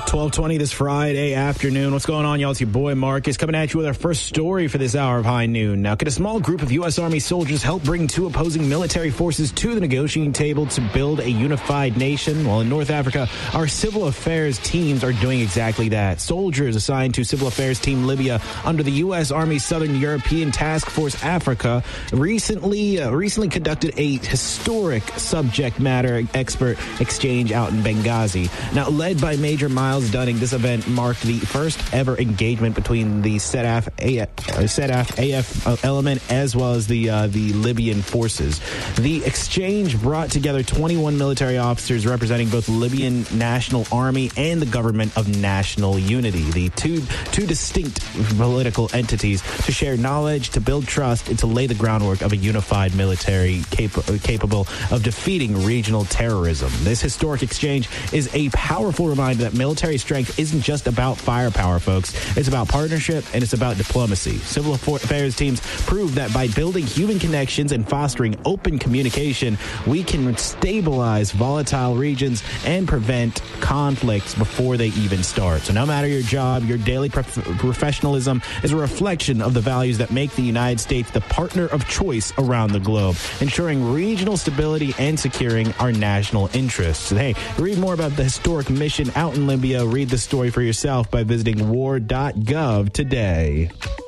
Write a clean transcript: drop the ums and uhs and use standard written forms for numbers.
12:20 this Friday afternoon. What's going on, y'all? It's your boy Marcus coming at you with our first story for this hour of High Noon. Now, could a small group of U.S. Army soldiers help bring two opposing military forces to the negotiating table to build a unified nation? Well, in North Africa, our civil affairs teams are doing exactly that. Soldiers assigned to Civil Affairs Team Libya under the U.S. Army Southern European Task Force Africa recently conducted a historic subject matter expert exchange out in Benghazi. Now, led by Major Miles Dunning, this event marked the first ever engagement between the SETAF AF element as well as the Libyan forces. The exchange brought together 21 military officers representing both the Libyan National Army and the Government of National Unity, the two distinct political entities, to share knowledge, to build trust, and to lay the groundwork of a unified military capable of defeating regional terrorism. This historic exchange is a powerful reminder that military strength isn't just about firepower, folks. It's about partnership and it's about diplomacy. Civil affairs teams prove that by building human connections and fostering open communication, we can stabilize volatile regions and prevent conflicts before they even start. So no matter your job, your daily professionalism is a reflection of the values that make the United States the partner of choice around the globe, ensuring regional stability and securing our national interests. Hey, read more about the historic mission out in Libya. Read the story for yourself by visiting war.gov today.